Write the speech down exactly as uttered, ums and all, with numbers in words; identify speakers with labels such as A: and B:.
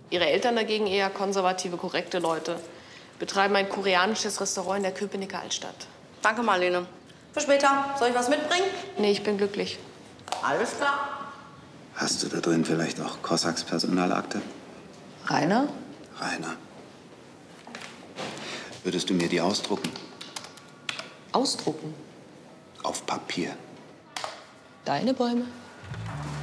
A: Ihre Eltern dagegen eher konservative, korrekte Leute. Betreiben ein koreanisches Restaurant in der Köpenicker Altstadt.
B: Danke, Marlene. Für später. Soll ich was mitbringen?
A: Nee, ich bin glücklich.
B: Alles klar.
C: Hast du da drin vielleicht auch Kossaks Personalakte?
A: Rainer?
C: Rainer. Würdest du mir die ausdrucken?
A: Ausdrucken?
C: Auf Papier.
A: Deine Bäume?